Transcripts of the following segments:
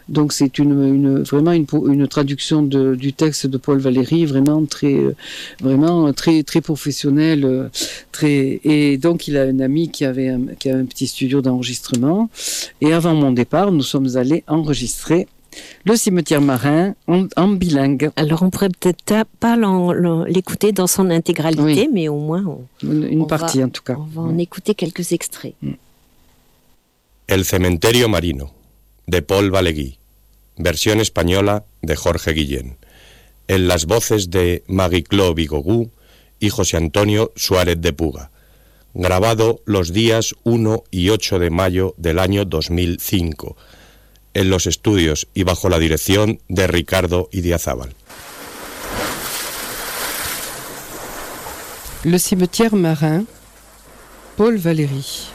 Donc c'est vraiment une traduction du texte de Paul Valéry, vraiment très professionnel. Et donc il a un ami qui avait un petit studio d'enregistrement. Et avant mon départ, nous sommes allés enregistrer Le cimetière marin en bilingue. Alors on pourrait peut-être pas l'écouter dans son intégralité, mais au moins une partie en tout cas. On va en écouter quelques extraits. El cementerio marino, de Paul Valéry, versión española de Jorge Guillén, en las voces de Marie-Claude Bigogou y José Antonio Suárez de Puga, grabado los días 1 y 8 de mayo del año 2005, en los estudios y bajo la dirección de Ricardo Idiazábal. Le cimetière marin, Paul Valéry.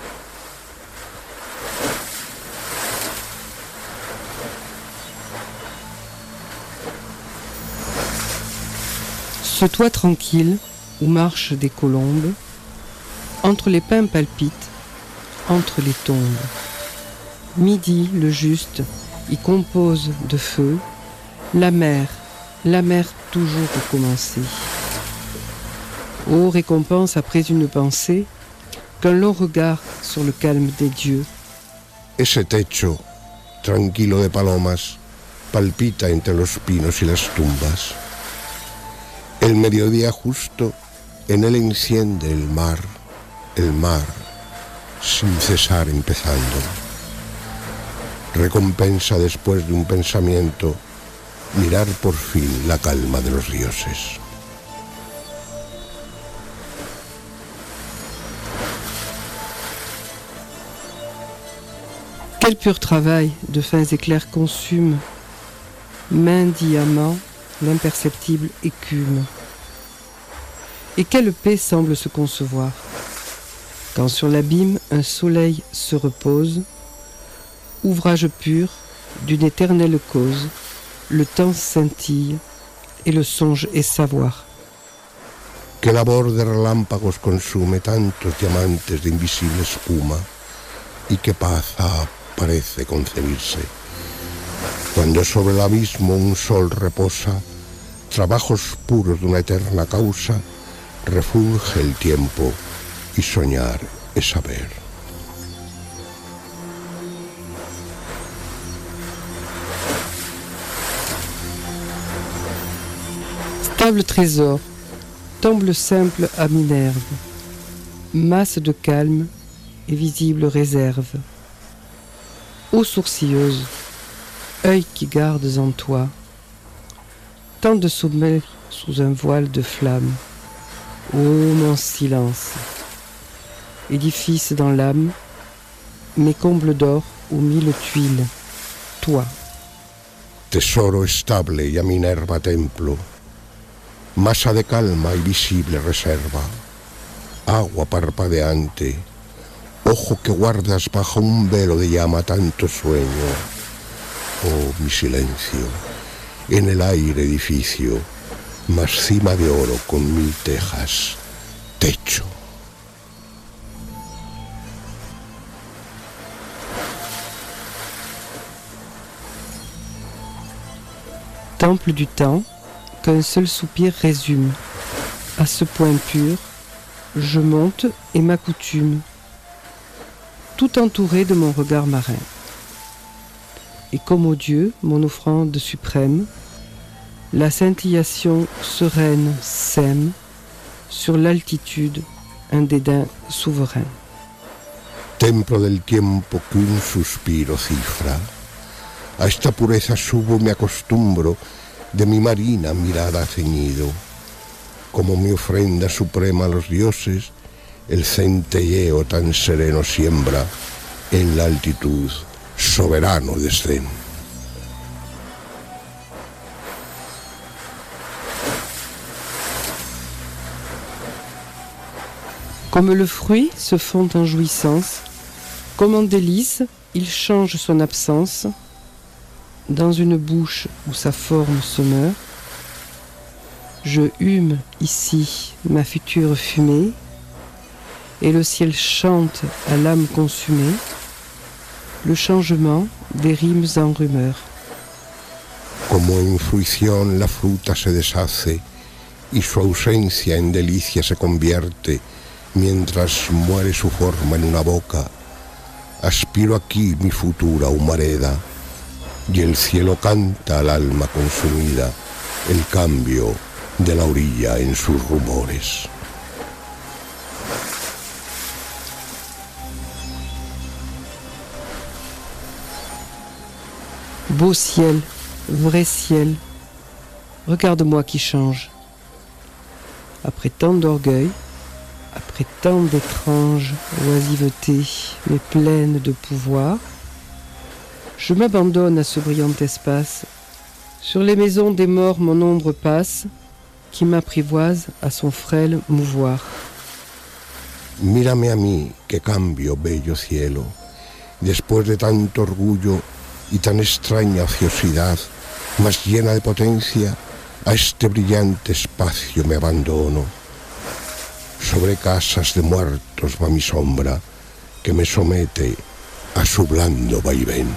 Ce toit tranquille où marchent des colombes, entre les pins palpitent, entre les tombes. Midi, le juste, y compose de feu, la mer toujours recommencée. Ô récompense après une pensée, qu'un long regard sur le calme des dieux. Ese techo, tranquilo de palomas, palpita entre los pinos y las tumbas. El mediodía justo, en él enciende el mar, sin cesar empezando. Recompensa después de un pensamiento, mirar por fin la calma de los dioses. Quel pur travail de fins éclairs consume, main diamant, l'imperceptible écume. Et quelle paix semble se concevoir, quand sur l'abîme un soleil se repose, ouvrage pur d'une éternelle cause, le temps scintille et le songe est savoir. Que labor de relámpagos consume tantos diamantes de invisible espuma, y qué paz parece concebirse. Cuando sobre el abismo un sol reposa, trabajos puros de una eterna causa, refulge el tiempo y soñar es saber. Stable trésor, temple simple à Minerve, masse de calme et visible réserve. Eau sourcilleuse, œil qui gardes en toi, tant de sommeil sous un voile de flamme. Ô mon silence, édifice dans l'âme, mes combles d'or aux 1000 tuiles, toi. Tesoro estable y a Minerva templo, masa de calma y visible reserva, agua parpadeante, ojo que guardas bajo un velo de llama tanto sueño. Oh, mi silencio, en el aire edificio, más cima de oro con 1000 tejas, techo. Temple du temps, qu'un seul soupir résume. À ce point pur, je monte et m'accoutume, tout entouré de mon regard marin. Et comme au Dieu, mon offrande suprême, la scintillation sereine sème sur l'altitude un dédain souverain. Templo del tiempo que un suspiro cifra, a esta pureza subo me acostumbro, de mi marina mirada ceñido, como mi ofrenda suprema a los dioses, el centelleo tan sereno siembra en la altitud soberano desdén. Comme le fruit se fond en jouissance, comme en délice, il change son absence dans une bouche où sa forme se meurt. Je hume ici ma future fumée, et le ciel chante à l'âme consumée le changement des rimes en rumeurs. Como en fruición la fruta se deshace y su ausencia en delicia se convierte, mientras muere su forma en una boca, aspiro aquí mi futura humareda, y el cielo canta al alma consumida el cambio de la orilla en sus rumores. Beau ciel, vrai ciel, regarde-moi qui change. Après tant d'orgueil, après tant d'étranges oisivetés, mais pleines de pouvoir, je m'abandonne à ce brillant espace. Sur les maisons des morts mon ombre passe, qui m'apprivoise à son frêle mouvoir. Mírame a mí, que cambio, bello cielo, después de tanto orgullo y tan extraña ociosidad, más llena de potencia, a este brillante espacio me abandono. Sobre casas de muertos va mi sombra, que me somete a su blando vaivén.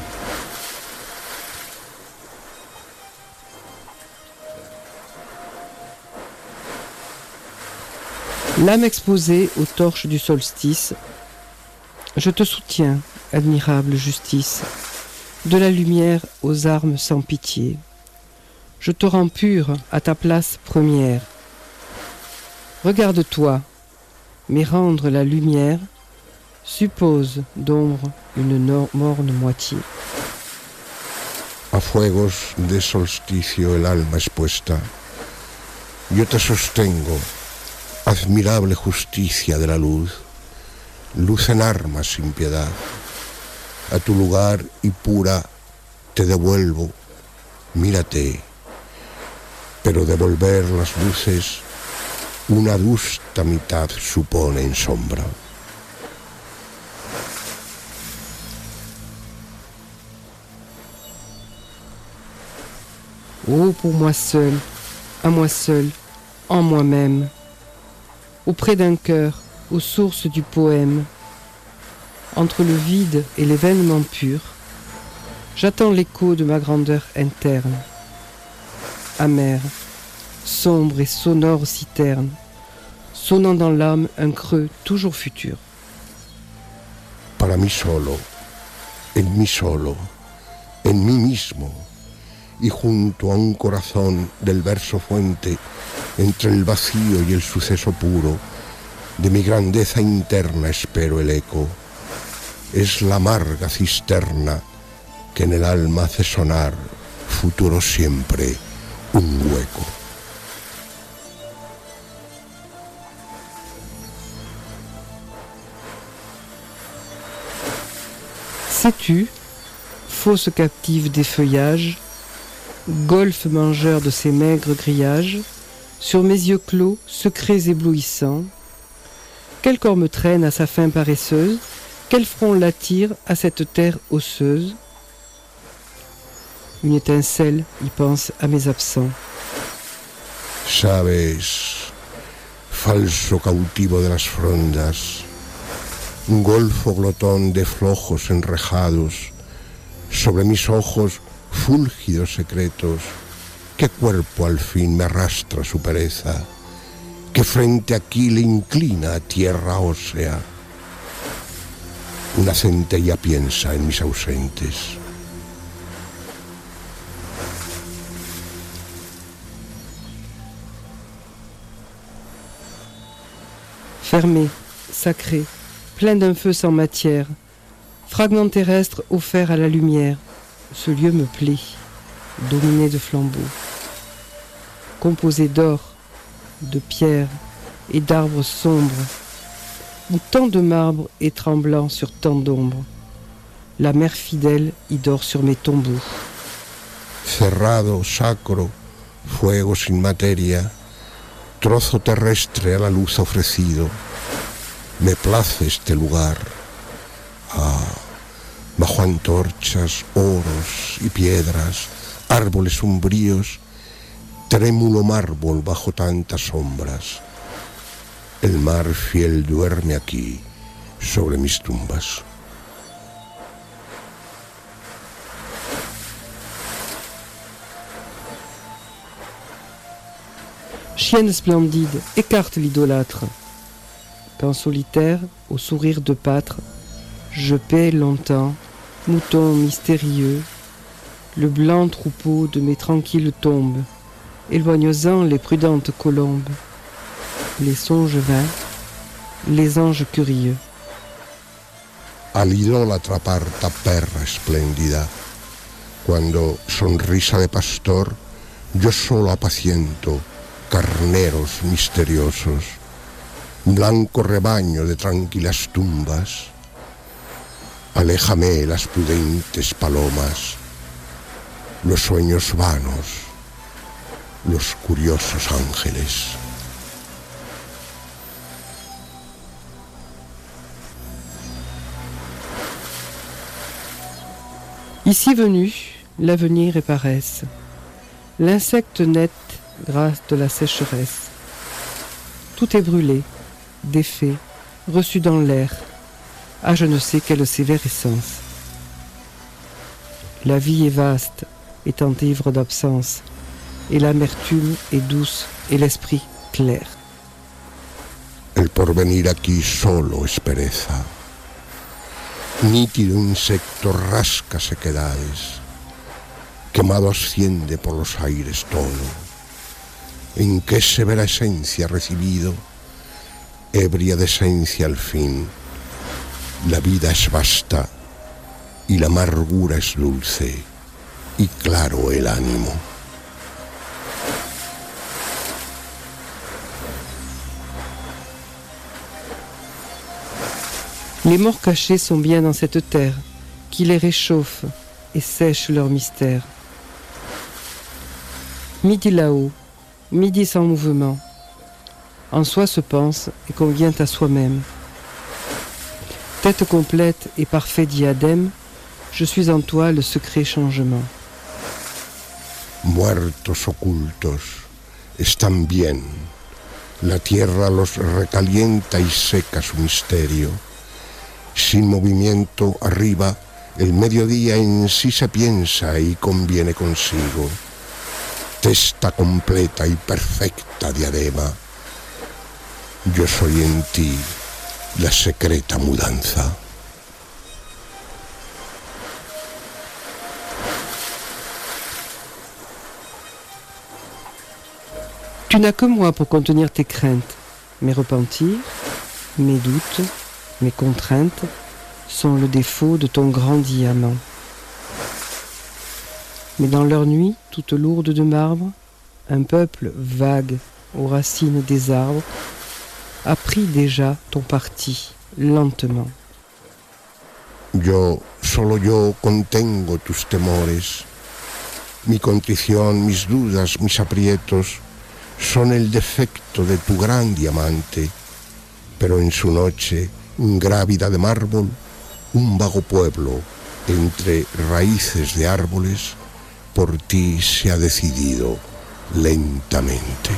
L'âme exposée aux torches du solstice, je te soutiens, admirable justice, de la lumière aux armes sans pitié. Je te rends pure à ta place première. Regarde-toi, mais rendre la lumière suppose d'ombre une morne moitié. A fuegos de solsticio el alma expuesta, yo te sostengo, admirable justicia de la luz, luz en armas sin piedad. A tu lugar y pura te devuelvo, mírate, pero devolver las luces una adusta mitad supone en sombra. Oh, pour moi seul, à moi seul, en moi-même, auprès d'un cœur, aux sources du poème, entre le vide et l'événement pur, j'attends l'écho de ma grandeur interne, amère, sombre et sonore citerne, sonnant dans l'âme un creux toujours futur. Para mí solo, en mí mismo, y junto a un corazón del verso fuente, entre el vacío y el suceso puro, de mi grandeza interna espero el eco. Es la amarga cisterna que en el alma hace sonar, futuro siempre, un hueco. Sais-tu, fausse captive des feuillages, golfe mangeur de ces maigres grillages, sur mes yeux clos, secrets éblouissants, quel corps me traîne à sa fin paresseuse, quel front l'attire à cette terre osseuse? Une étincelle y pense à mes absents. Sabes, falso cautivo de las frondas, un golfo glotón de flojos enrejados, sobre mis ojos fúlgidos secretos, qué cuerpo al fin me arrastra su pereza, qué frente aquí le inclina a tierra ósea. Una centella piensa en mis ausentes. Fermé, sacré, plein d'un feu sans matière, fragment terrestre offert à la lumière, ce lieu me plaît, dominé de flambeaux. Composé d'or, de pierres et d'arbres sombres, où tant de marbre est tremblant sur tant d'ombres. La mer fidèle y dort sur mes tombeaux. Cerrado, sacro, fuego sin materia, trozo terrestre a la luz ofrecido. Me place este lugar. Ah, bajo antorchas, oros y piedras, árboles umbríos, trémulo mármol bajo tantas sombras. El mar fiel duerme aquí, sobre mis tumbas. Chienne splendide, écarte l'idolâtre. Quand solitaire, au sourire de pâtre, je paie longtemps, mouton mystérieux, le blanc troupeau de mes tranquilles tombes, éloignant les prudentes colombes, les songes vains, les anges curieux. Al idólatra parta perra espléndida, cuando sonrisa de pastor yo solo apaciento carneros misteriosos, blanco rebaño de tranquilas tumbas, aléjame las prudentes palomas, los sueños vanos, los curiosos ángeles. Ici venu, l'avenir est paresse, l'insecte net grâce de la sécheresse. Tout est brûlé, défait, reçu dans l'air, à je ne sais quelle sévère essence. La vie est vaste, étant ivre d'absence, et l'amertume est douce et l'esprit clair. El porvenir aquí solo es pereza. Nítido insecto rasca sequedades, quemado asciende por los aires todo. ¿En qué severa esencia recibido? Ebria de esencia al fin. La vida es vasta y la amargura es dulce y claro el ánimo. Les morts cachés sont bien dans cette terre, qui les réchauffe et sèche leur mystère. Midi là-haut, midi sans mouvement, en soi se pense et convient à soi-même. Tête complète et parfait diadème, je suis en toi le secret changement. Muertos ocultos, están bien, la tierra los recalienta y seca su misterio. Sin movimiento arriba, el mediodía en sí se piensa y conviene consigo. Testa completa y perfecta diadema. Yo soy en ti la secreta mudanza. Tu n'as que moi pour contenir tes craintes, mes repentirs, mes doutes, mes contraintes sont le défaut de ton grand diamant. Mais dans leur nuit, toute lourde de marbre, un peuple vague aux racines des arbres a pris déjà ton parti, lentement. Solo yo contengo tus temores. Mi contrición, mis dudas, mis aprietos son el defecto de tu gran diamante, pero en su noche grávida de mármol, un vago pueblo entre raíces de árboles por ti se ha decidido lentamente.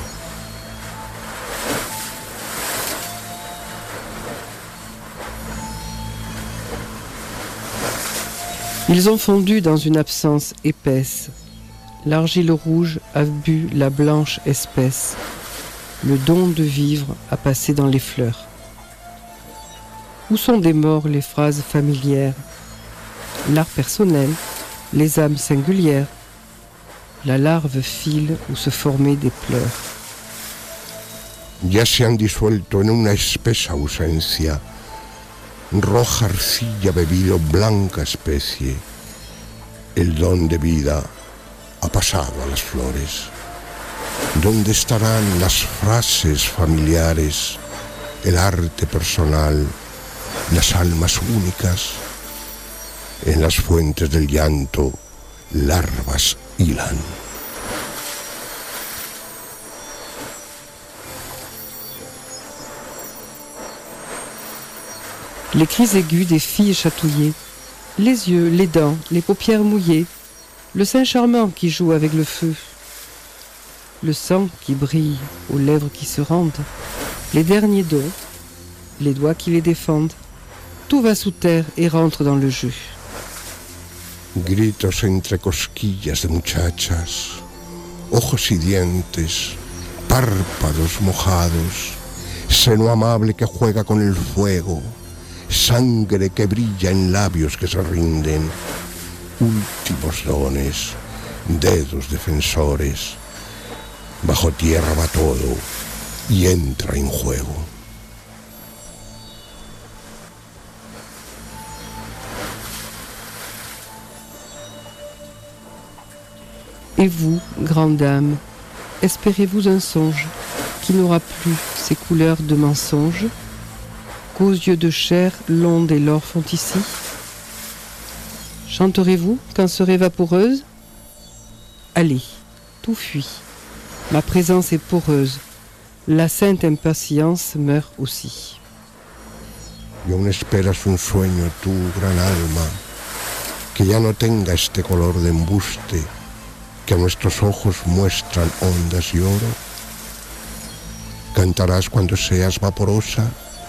Ils ont fondu dans une absence épaisse. L'argile rouge a bu la blanche espèce. Le don de vivre a passé dans les fleurs. Où sont des morts les phrases familières, l'art personnel, les âmes singulières, la larve file où se formaient des pleurs. Ya se han disuelto en una espesa ausencia, roja arcilla bebido blanca especie. El don de vida ha pasado a las flores. ¿Dónde estarán las frases familiares, el arte personal, las almas únicas? En las fuentes del llanto, larvas hilan. Les cris aigus des filles chatouillées, les yeux, les dents, les paupières mouillées, le sein charmant qui joue avec le feu, le sang qui brille aux lèvres qui se rendent, les derniers dons, les doigts qui les défendent, tout va sous terre et rentre dans le jeu. Gritos entre cosquillas de muchachas, ojos y dientes, párpados mojados, seno amable que juega con el fuego, sangre que brilla en labios que se rinden, últimos dones, dedos defensores. Bajo tierra va todo y entra en juego. Et vous, grande dame, espérez-vous un songe qui n'aura plus ses couleurs de mensonge, qu'aux yeux de chair l'onde et l'or font ici? Chanterez-vous quand serez vaporeuse? Allez, tout fuit, ma présence est poreuse, la sainte impatience meurt aussi. Y aún esperas un sueño tú, gran alma, que ya no tenga este color de embuste, que a nuestros ojos muestran ondas y oro. Cantarás cuando seas vaporosa.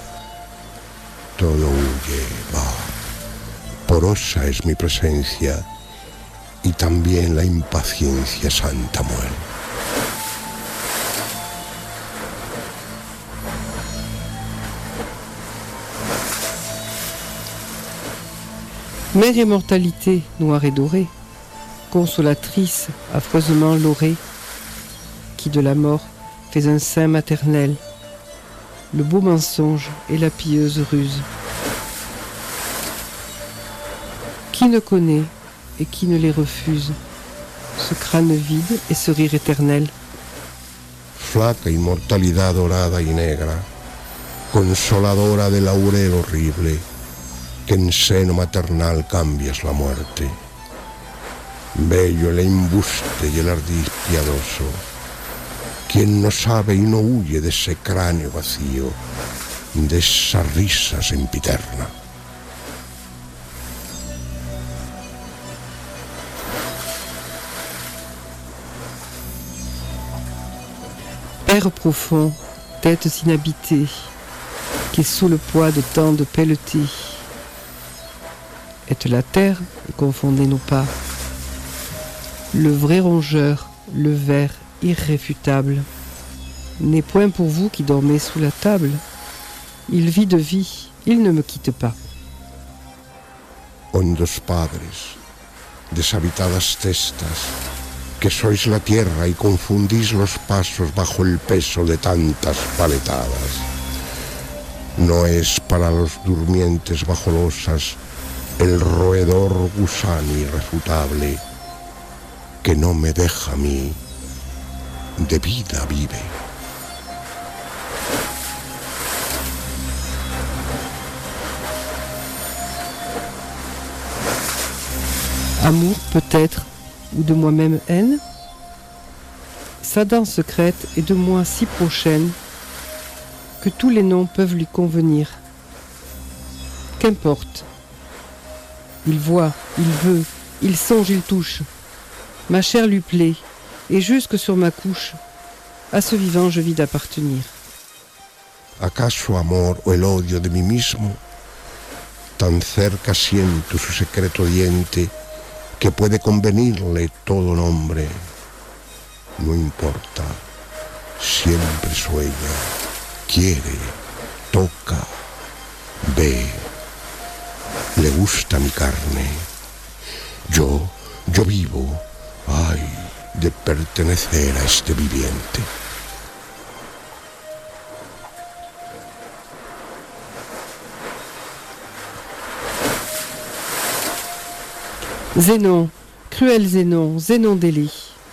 Todo huye, va. Porosa es mi presencia y también la impaciencia santa muere. Mère immortalité, noire et dorée, consolatrice, affreusement laurée, qui de la mort fait un sein maternel, le beau mensonge et la pieuse ruse. Qui ne connaît et qui ne les refuse, ce crâne vide et ce rire éternel? Flaca inmortalidad dorada y negra, consoladora del laurel horrible, que en seno maternal cambias la muerte. Bello el embuste y el ardid piadoso, quien no sabe y no huye de ese cráneo vacío, de esa risa sempiterna. Père profond, têtes inhabitées, qui sous le poids de tant de pelletés, êtes la terre et confondez nos pas. Le vrai rongeur, le ver irréfutable, n'est point pour vous qui dormez sous la table. Il vit de vie, il ne me quitte pas. Hondos padres, deshabitadas testas, que sois la tierra y confundís los pasos bajo el peso de tantas paletadas. No es para los durmientes bajo losas el roedor gusano irrefutable que no me deja a mí, de vida vive. Amour peut-être, ou de moi-même haine? Sa dent secrète est de moi si prochaine que tous les noms peuvent lui convenir. Qu'importe. Il voit, il veut, il songe, il touche. Ma chair lui plaît, et jusque sur ma couche, a ce vivant je vis d'appartenir. ¿Acaso amor o el odio de mí mismo? Tan cerca siento su secreto diente que puede convenirle todo nombre. No importa, siempre sueña, quiere, toca, ve. Le gusta mi carne. Yo vivo, ay, de pertenecer a este viviente. Zénon, cruel Zénon, Zénon d'Élie,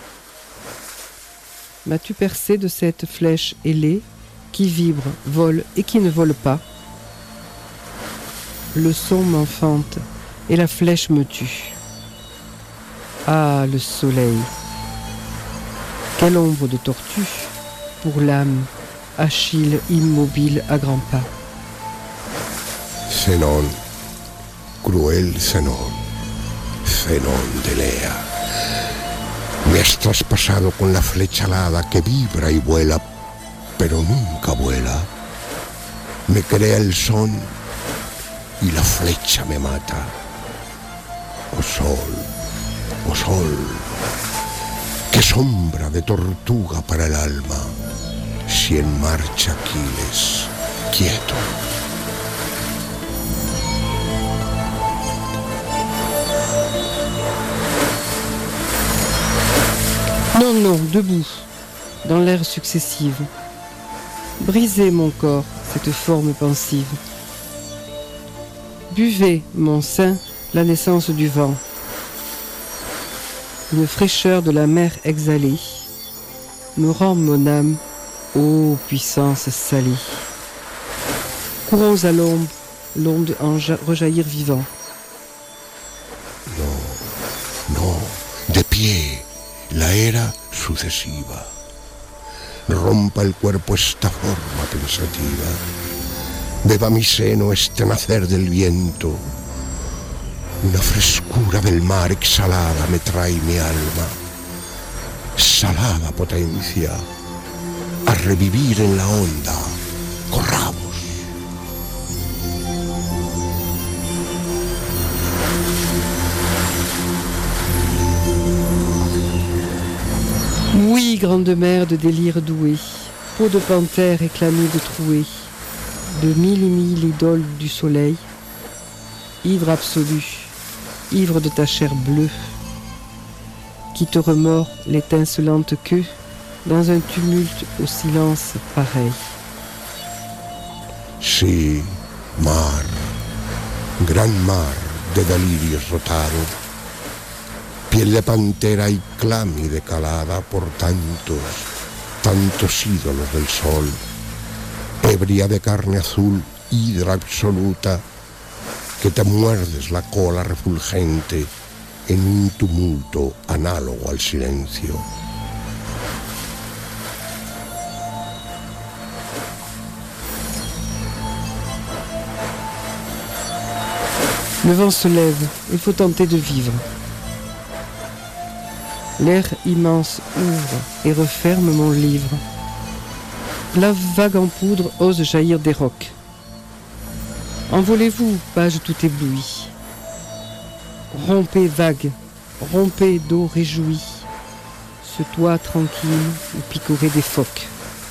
m'as-tu percé de cette flèche ailée qui vibre, vole et qui ne vole pas? Le son m'enfante et la flèche me tue. Ah, le soleil! Quelle ombre de tortue pour l'âme, Achille immobile à grands pas. Zenón, cruel Zenón, Zenón de Lea, me has traspasado con la flecha alada que vibra y vuela, pero nunca vuela. Me crea el son y la flecha me mata. Oh sol, qué sombra de tortuga para el alma. y en marcha Aquiles, quieto. Non, non, debout, dans l'air successive. Brisez mon corps, cette forme pensive. Buvez, mon sein, la naissance du vent. Une fraîcheur de la mer exhalée me rend mon âme, ô puissance salée. Courons à l'ombre, l'onde en rejaillir vivant. No, de pie, la era sucesiva. Rompa el cuerpo esta forma pensativa. Beba mi seno este nacer del viento. Una frescura del mar exhalada me trae mi alma. Salada potencia, a revivir en la onda. Corramos. Oui, grande mer de délire doué, peau de panthère éclamée de trouée, de mille idoles du soleil, ivre absolu, ivre de ta chair bleue, qui te remord l'étincelante queue dans un tumulte au silence pareil. Sí, mar, gran mar de delirios rotado, piel de pantera y clámide calada por tantos ídolos del sol, ebria de carne azul, hidra absoluta, que te muerdes la cola refulgente en un tumulto análogo al silencio. Le vent se lève, il faut tenter de vivre. L'air immense ouvre et referme mon livre. La vague en poudre ose jaillir des rocs. Envolez-vous, page tout éblouie. Rompez vague, rompez d'eau réjouie, ce toit tranquille où picoraient des phoques.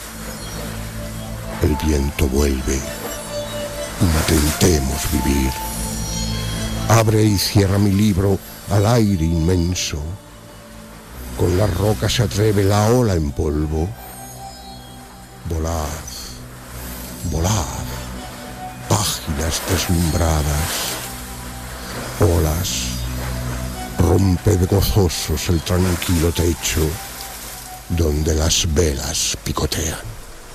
El viento vuelve, intentemos vivir. Abre y cierra mi libro al aire inmenso. Con las rocas se atreve la ola en polvo. Volad, volad, páginas deslumbradas. Olas, romped gozosos el tranquilo techo donde las velas picotean.